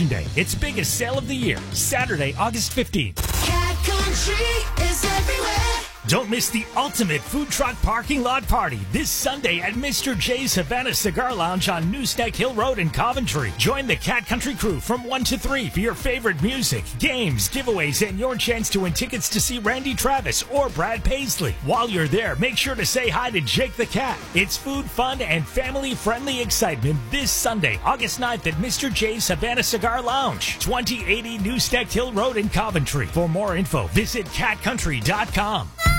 Celebration Day. Its biggest sale of the year, Saturday, August 15th. Cat Country is everywhere. Don't miss the ultimate food truck parking lot party this Sunday at Mr. J's Havana Cigar Lounge on Newsneck Hill Road in Coventry. Join the Cat Country crew from 1 to 3 for your favorite music, games, giveaways, and your chance to win tickets to see Randy Travis or Brad Paisley. While you're there, make sure to say hi to Jake the Cat. It's food, fun, and family-friendly excitement this Sunday, August 9th at Mr. J's Havana Cigar Lounge, 2080 Newsneck Hill Road in Coventry. For more info, visit catcountry.com.